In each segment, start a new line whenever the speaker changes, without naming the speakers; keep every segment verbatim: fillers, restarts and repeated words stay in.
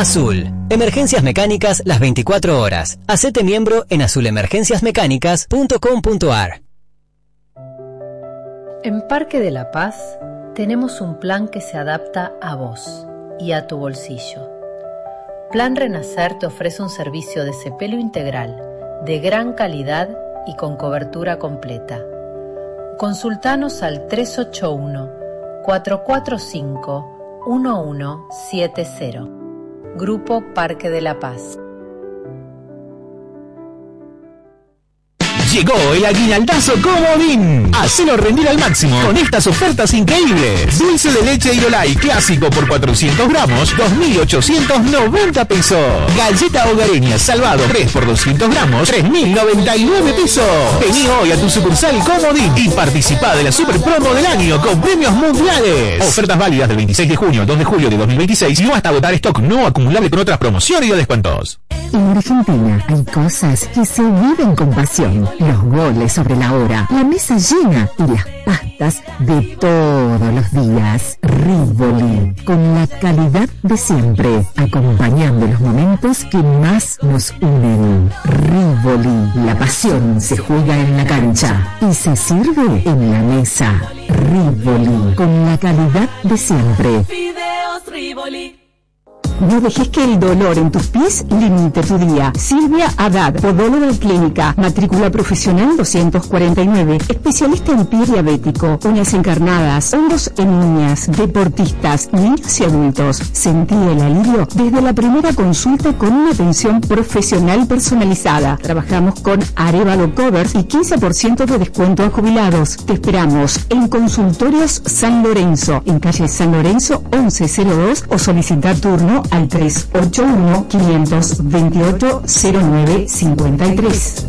Azul. Emergencias mecánicas las veinticuatro horas. Hacete miembro en azul emergencias mecánicas punto com punto a r.
En Parque de la Paz tenemos un plan que se adapta a vos y a tu bolsillo. Plan Renacer te ofrece un servicio de cepelo integral, de gran calidad y con cobertura completa. Consultanos al tres ocho uno, cuatro cuatro cinco, uno uno siete cero. Grupo Parque de la Paz.
Llegó el aguinaldazo Comodín. Hacelo rendir al máximo con estas ofertas increíbles. Dulce de leche Irolai clásico por cuatrocientos gramos, dos mil ochocientos noventa pesos. Galleta hogareña Salvado tres por doscientos gramos, tres mil noventa y nueve pesos. Vení hoy a tu sucursal Comodín y participá de la super promo del año con premios mundiales. Ofertas válidas del veintiséis de junio al dos de julio de dos mil veintiséis y no hasta agotar stock no acumulable con otras promociones y descuentos.
En Argentina hay cosas que se viven con pasión. Los goles sobre la hora, la mesa llena y las pastas de todos los días. Rivoli, con la calidad de siempre, acompañando los momentos que más nos unen. Rivoli, la pasión se juega en la cancha y se sirve en la mesa. Rivoli, con la calidad de siempre.
Fideos Rivoli.
No dejes que el dolor en tus pies limite tu día. Silvia Haddad, podóloga clínica, matrícula profesional doscientos cuarenta y nueve, especialista en pie diabético, uñas encarnadas, hongos en uñas, deportistas, niños y adultos. Sentí el alivio desde la primera consulta con una atención profesional personalizada. Trabajamos con Arevalo Cover y quince por ciento de descuento a jubilados. Te esperamos en Consultorios San Lorenzo, en calle San Lorenzo once cero dos o solicitar turno al tres ocho uno, cinco dos ocho, cero nueve cinco tres.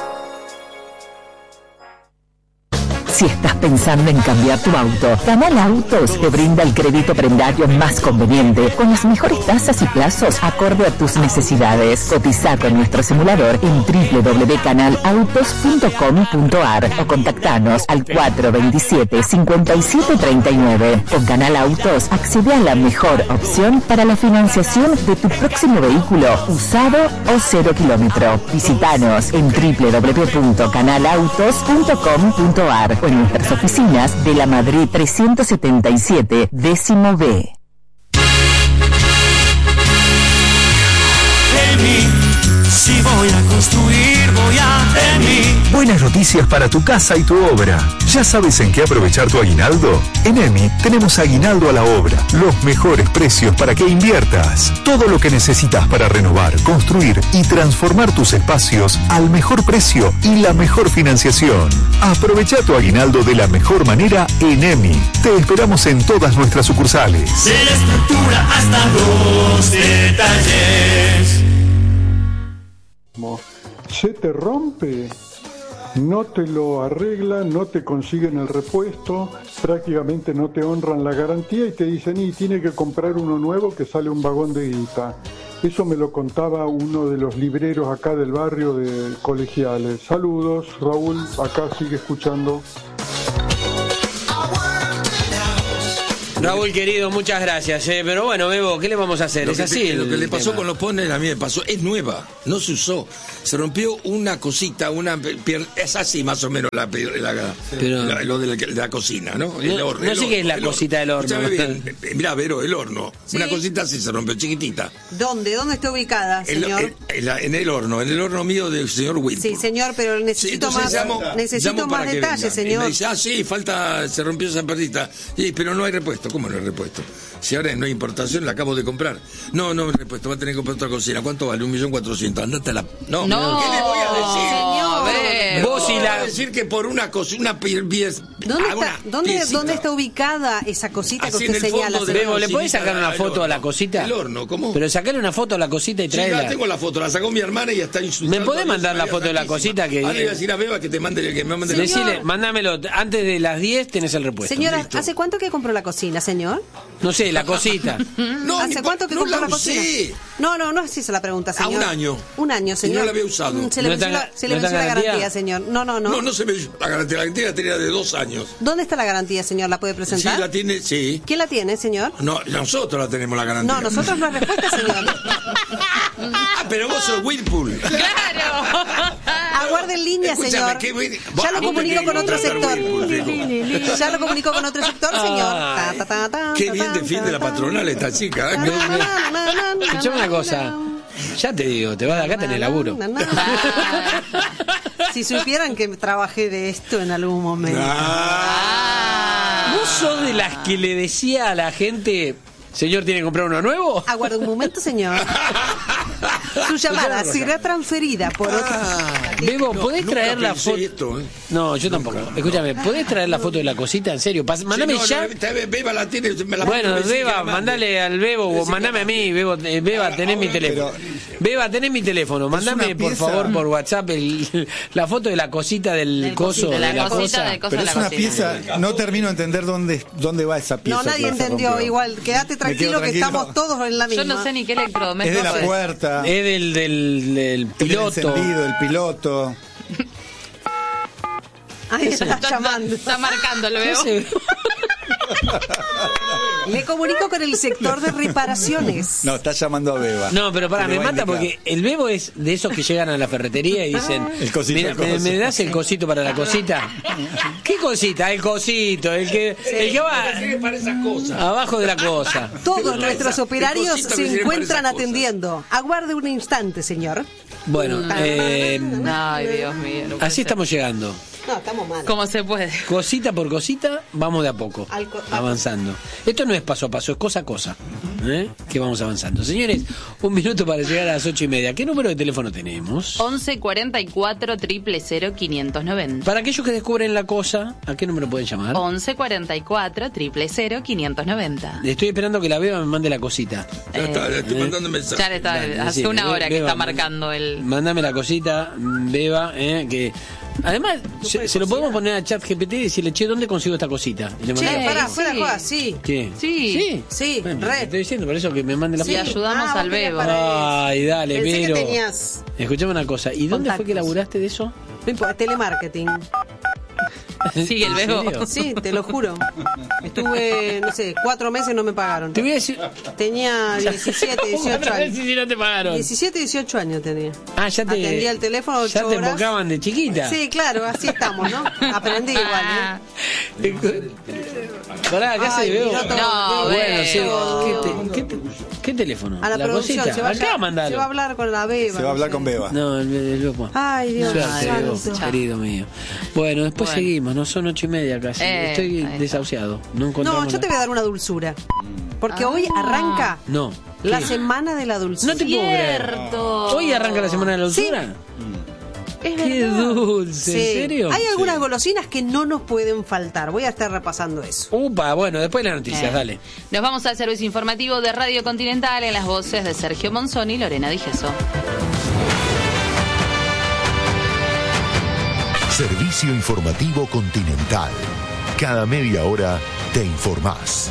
Si estás pensando en cambiar tu auto, Canal Autos te brinda el crédito prendario más conveniente, con las mejores tasas y plazos acorde a tus necesidades. Cotiza con nuestro simulador en doble u doble u doble u punto canal autos punto com punto a r o contactanos al cuatro dos siete, cinco siete tres nueve. Con Canal Autos accede a la mejor opción para la financiación de tu próximo vehículo, usado o cero kilómetro. Visítanos en doble u doble u doble u punto canal autos punto com punto a r o en nuestras oficinas de la Madrid trescientos setenta y siete, décimo B.
Si voy a construir, voy a EMI.
Buenas noticias para tu casa y tu obra. ¿Ya sabes en qué aprovechar tu aguinaldo? En EMI tenemos aguinaldo a la obra. Los mejores precios para que inviertas. Todo lo que necesitas para renovar, construir y transformar tus espacios al mejor precio y la mejor financiación. Aprovecha tu aguinaldo de la mejor manera en EMI. Te esperamos en todas nuestras sucursales.
De la estructura hasta los detalles.
Se te rompe, no te lo arreglan, no te consiguen el repuesto, prácticamente no te honran la garantía y te dicen, y tiene que comprar uno nuevo que sale un vagón de guita. Eso me lo contaba uno de los libreros acá del barrio de Colegiales. Saludos, Raúl, acá sigue escuchando.
Raúl, querido, muchas gracias, eh. pero bueno, Bebo, ¿qué le vamos a hacer?
Lo
es
que,
así.
Lo que le pasó
tema.
con los pones, a mí me pasó, es nueva, no se usó. Se rompió una cosita, una pier... es así más o menos la, la, la,
pero...
la lo de la, de la cocina, ¿no?
No,
el horno,
no sé qué es la
el
cosita del horno.
Bien, mirá, Vero, el horno. ¿Sí? Una cosita así se rompió, chiquitita.
¿Dónde? ¿Dónde está ubicada, señor?
El, el, en el horno, en el horno mío del señor Whitford.
Sí, señor, pero necesito sí, más, llamo, necesito
llamo
más detalles, señor.
Y me dice, ah, sí, falta, se rompió esa perrita. Sí, pero no hay repuesto. ¿Cómo no hay repuesto? Si ahora no hay importación, la acabo de comprar. No, no, repuesto, va a tener que comprar otra cocina. ¿Cuánto vale? Un millón cuatrocientos. Andate a la... No,
no,
¿qué le voy a decir?
Señor,
ver, vos y la...
a decir que por una cocina, una pieza...
¿Dónde, está, ¿dónde, ¿Dónde está ubicada esa cosita así que usted señala?
Bebo, ¿le podés sacar una foto a la cosita?
El horno, ¿cómo?
Pero sacarle una foto a la cosita y traerla.
Sí, la tengo la foto, la sacó mi hermana y está insultando.
¿Me podés mandar la foto de la cosita? Que...
Ahora le voy a decir a Beba que te mande, que me mande la...
Decile, mándamelo, antes de las diez tenés el repuesto.
Señora,
Listo.
¿hace cuánto que compró la cocina, señor?
No sé, la cosita.
No,
¿Hace
ni,
cuánto que
no
compró
la
la cocina?
usé.
No, no, no es esa la pregunta, señor.
A un año.
Un año, señor.
Y no la había usado.
Mm, se le
¿No
venció
está-
la, se le
no
venció
está
la
garantía?
garantía, señor. No, no, no.
No, no se me dio la garantía. La garantía la tenía de dos años.
¿Dónde está la garantía, señor? ¿La puede presentar?
Sí, la tiene, sí.
¿Quién la tiene, señor?
No, nosotros la tenemos la garantía.
No, nosotros no es respuesta, señor.
Ah, pero vos sos Whirlpool.
¡Claro! Aguarde en línea, señor.
¿qué,
ya lo comunico con otro sector. Ya lo comunico con otro sector, señor. Ta, ta, ta, ta,
Qué
ta,
bien
ta,
defiende
ta,
la patronal esta chica. ¿eh?
Escuchame una cosa. Ya te digo, te vas de acá, tenés laburo.
Si supieran que trabajé de esto en algún momento.
Ah. ¿Vos sos de las que le decía a la gente, señor, tiene que comprar uno nuevo?
Aguarde un momento, señor. Su llamada será transferida por otro.
Bebo, ¿podés
Nunca
traer la
pensé
foto?
esto, ¿eh?
No, yo tampoco. Escúchame, ¿podés traer la foto de la cosita? En serio, Pas- mandame
Sí, no,
ya.
no, esta vez Beba la tiene, me la
Bueno,
me dice que
Beba,
la mande.
mandale al Bebo o mandame a mí, Bebo, eh, Beba, tenés mi teléfono. Beba, tenés mi teléfono, mandame
una
por
pieza-
favor por WhatsApp el- la foto de la cosita del,
Del
coso,
cosito,
de la, cosa.
del coso
Pero
de la
es una
cocina.
pieza, no termino de entender dónde, dónde va esa pieza.
No, nadie
que se
entendió.
rompió.
Igual, quédate tranquilo que
tranquilo.
estamos todos en la misma.
Yo no sé ni qué
Es
electrodoméstico
de la
es.
puerta,
Es del, del, del
es del
piloto.
encendido, el piloto.
Ahí está
Está,
llamando.
está marcando, lo veo.
Ese-
Le comunico con el sector de reparaciones.
No, está llamando a Beba.
No, pero para,
Que le
me
va a
mata
indicar.
porque el Bebo es de esos que llegan a la ferretería y dicen,
El cosito,
mira,
el
¿me,
coso.
me das el cosito para la cosita? ¿Qué cosita? El cosito, el que, el que va
para esas cosas.
abajo de la cosa.
Todos nuestros
esa-
operarios
el cosito que
se
sirve para
encuentran
esas cosas.
atendiendo. Aguarde un instante, señor.
Bueno, eh,
Ay, Dios mío. no puede
así
ser.
estamos llegando.
No, estamos mal.
Como se puede.
Cosita por cosita, vamos de a poco,
Al co-
avanzando. Esto no es paso a paso, es cosa a cosa, ¿eh? Que vamos avanzando. Señores, un minuto para llegar a las ocho y media. ¿Qué número de teléfono tenemos?
once cuarenta y cuatro, cero cero cero, quinientos noventa.
Para aquellos que descubren la cosa, ¿a qué número pueden llamar?
once cuarenta y cuatro, cero cero cero, quinientos noventa.
Estoy esperando que la Beba me mande la cosita.
Ya está, le estoy mandando mensaje.
Ya le está,
Dale,
hace
sí,
una
Be-
hora que
Beba,
está marcando el...
Mándame la cosita, Beba, ¿eh? Que además se, se lo podemos poner a ChatGPT y decirle, che, ¿dónde consigo esta cosita? Y le
Che,
mandamos-
pará,
sí.
fuera joda, sí.
¿Qué?
Sí.
Sí.
Sí,
Bueno, te
re.
estoy diciendo, por eso que me mande la
Sí,
foto.
ayudamos
Ah, vos
al
querías
Bebo.
para-
Ay, dale,
Pensé que
Vero.
tenías
Escuchame una cosa, ¿y dónde fue
contactos.
que laburaste de eso?
No importa, telemarketing.
Sigue el
¿En
Bebo.
serio?
Sí, te lo juro. Estuve, no sé, cuatro meses y no me pagaron.
Te voy a decir...
Tenía diecisiete, dieciocho
Otra vez
años.
si no te pagaron.
diecisiete, dieciocho años tenía.
Ah, ya te...
Atendía el teléfono
Ya
ocho
te
horas.
embocaban de chiquita.
Sí, claro, así estamos, ¿no? Aprendí igual, ¿eh?
Pará, ¿qué hace
Ay,
Bebo?
mirá todo.
No,
Bueno, sí.
Bebo.
¿Qué, te- qué te- qué teléfono?
A la,
la
producción
cosita.
se va,
Acá
a,
mandalo.
se va a hablar con la Beba.
Se va a hablar
no
con
sé.
Beba.
No, el, el Bebo.
Ay, Dios
Suerte, Bebo,
santo.
querido mío. Bueno, después
Bueno.
seguimos, no son ocho y media casi.
Eh,
Estoy
ahí está.
desahuciado. No
No,
encontramos.
yo te voy a dar una dulzura. Porque hoy
Ah.
arranca
No.
la
¿Qué?
semana de la dulzura.
No te puedo creer.
Cierto.
¿Hoy arranca la semana de la dulzura?
Es
Qué
verdad.
dulce,
Sí.
¿en serio?
Hay algunas golosinas que no nos pueden faltar. Voy a estar repasando eso.
Upa, bueno, después las noticias,
Eh.
dale.
Nos vamos al servicio informativo de Radio Continental en las voces de Sergio Monzón y Lorena Digeso.
Servicio Informativo Continental. Cada media hora te informás.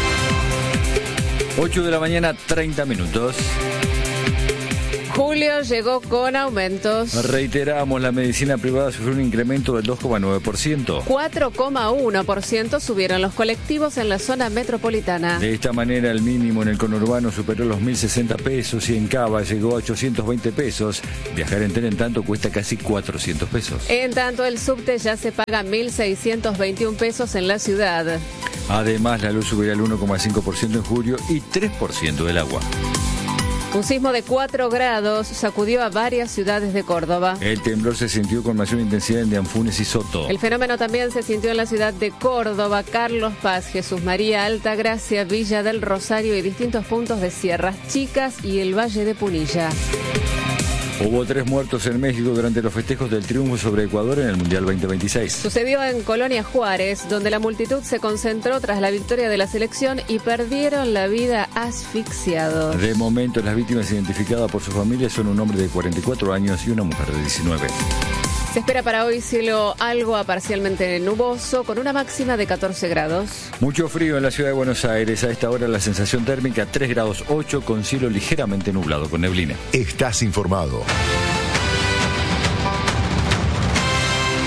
ocho de la mañana, treinta minutos.
Julio llegó con aumentos.
Reiteramos, la medicina privada sufrió un incremento del dos coma nueve por ciento.
cuatro coma uno por ciento subieron los colectivos en la zona metropolitana.
De esta manera, el mínimo en el conurbano superó los mil sesenta pesos y en Cava llegó a ochocientos veinte pesos. Viajar en tren, en tanto, cuesta casi cuatrocientos pesos.
En tanto, el subte ya se paga mil seiscientos veintiún pesos en la ciudad.
Además, la luz subirá el uno coma cinco por ciento en julio y tres por ciento del agua.
Un sismo de cuatro grados sacudió a varias ciudades de Córdoba.
El temblor se sintió con mayor intensidad en Dianfunes y Soto.
El fenómeno también se sintió en la ciudad de Córdoba, Carlos Paz, Jesús María, Altagracia, Villa del Rosario y distintos puntos de Sierras Chicas y el Valle de Punilla.
Hubo tres muertos en México durante los festejos del triunfo sobre Ecuador en el Mundial veinte veintiséis.
Sucedió en Colonia Juárez, donde la multitud se concentró tras la victoria de la selección y perdieron la vida asfixiados.
De momento, las víctimas identificadas por sus familias son un hombre de cuarenta y cuatro años y una mujer de diecinueve.
Se espera para hoy cielo algo a parcialmente nuboso, con una máxima de catorce grados.
Mucho frío en la ciudad de Buenos Aires. A esta hora la sensación térmica tres grados ocho con cielo ligeramente nublado con neblina.
Estás informado.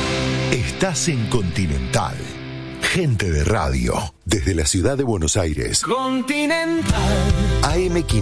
Estás en Continental. Gente de radio. Desde la ciudad de Buenos Aires.
Continental.
A M